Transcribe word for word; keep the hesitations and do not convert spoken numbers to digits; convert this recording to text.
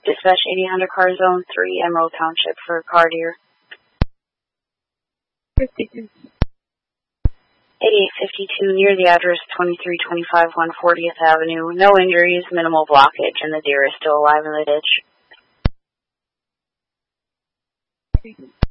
Dispatch eighty Honda Car Zone three, Emerald Township for car deer. eighty-eight fifty-two, near the address twenty-three twenty-five one fortieth Avenue. No injuries, minimal blockage, and the deer is still alive in the ditch.